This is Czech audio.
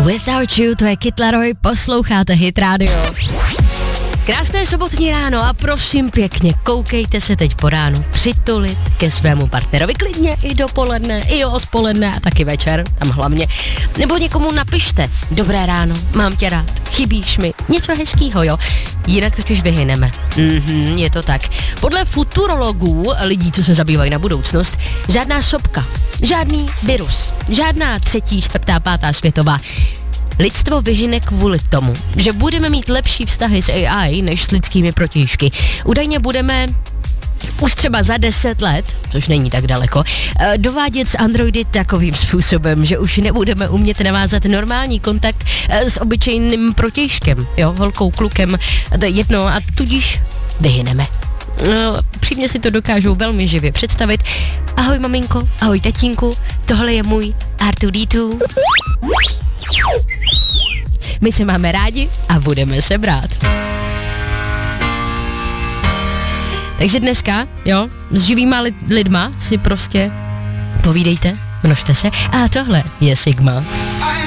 Without You, to je Kid Laroi, posloucháte Hit Radio. Krásné sobotní ráno a prosím pěkně, koukejte se teď po ránu přitulit ke svému partnerovi, klidně i dopoledne, i odpoledne a taky večer, tam hlavně. Nebo někomu napište, dobré ráno, mám tě rád, chybíš mi, něco hezkýho, jo. Jinak totiž vyhyneme. Je to tak. Podle futurologů, lidí, co se zabývají na budoucnost, žádná sopka, žádný virus, žádná 3., 4., 5. světová. Lidstvo vyhyne kvůli tomu, že budeme mít lepší vztahy s AI než s lidskými protějšky. Údajně budeme už třeba za 10 let, což není tak daleko, dovádět s androidy takovým způsobem, že už nebudeme umět navázat normální kontakt s obyčejným protějškem, jo, holkou, klukem, to je jedno a tudíž vyhyneme. Přímě si to dokážu velmi živě představit. Ahoj maminko, ahoj tatínku, tohle je můj R2D2. My se máme rádi a budeme se brát. Takže dneska, jo, s živýma lidma si prostě povídejte, množte se a tohle je Sigma.